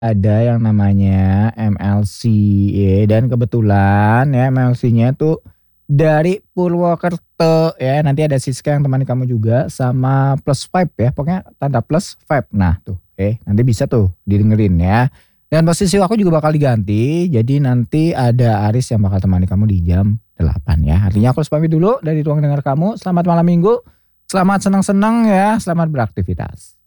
ada yang namanya MLC ya, dan kebetulan ya MLC-nya tuh dari Purwokerto ya. Nanti ada Siska yang temani kamu juga sama plus five ya. Pokoknya tanda plus five. Nah tuh, oke. Nanti bisa tuh didengerin ya. Dan posisi aku juga bakal diganti. Jadi nanti ada Aris yang bakal temani kamu di jam 8 ya. Artinya aku harus pamit dulu dari ruang dengar kamu. Selamat malam minggu. Selamat senang-senang ya. Selamat beraktivitas.